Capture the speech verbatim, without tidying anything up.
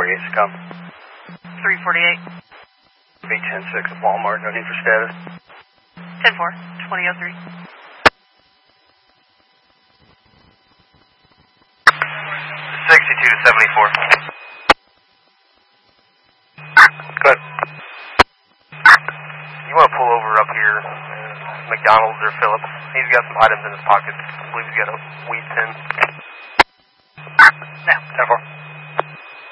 forty-eight to come. three forty-eight. eight ten six at Walmart, no need for status. ten four, twenty oh three. sixty-two to seventy-four. Good. You want to pull over up here, uh, McDonald's or Phillips. He's got some items in his pocket. I believe he's got a weed pen. No. ten four.